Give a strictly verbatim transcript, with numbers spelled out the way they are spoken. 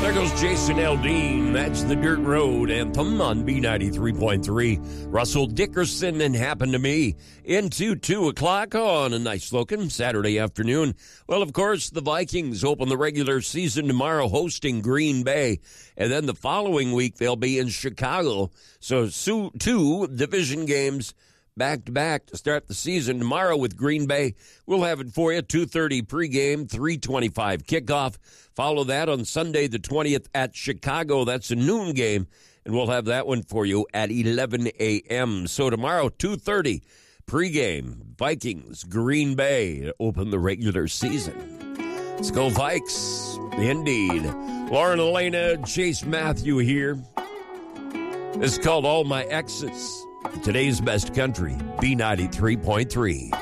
There goes Jason Aldean. That's the Dirt Road anthem on B ninety-three point three. Russell Dickerson and Happen to Me into two o'clock on a nice-looking Saturday afternoon. Well, of course, the Vikings open the regular season tomorrow hosting Green Bay. And then the following week, they'll be in Chicago. So two division games back-to-back to start the season. Tomorrow with Green Bay, we'll have it for you, two thirty pregame, three twenty-five kickoff. Follow that on Sunday the twentieth at Chicago. That's a noon game, and we'll have that one for you at eleven a.m. So tomorrow, two thirty pregame, Vikings, Green Bay to open the regular season. Let's go Vikes, indeed. Lauren Elena, Chase Matthew here. This is called All My Exes. Today's best country, B ninety-three point three.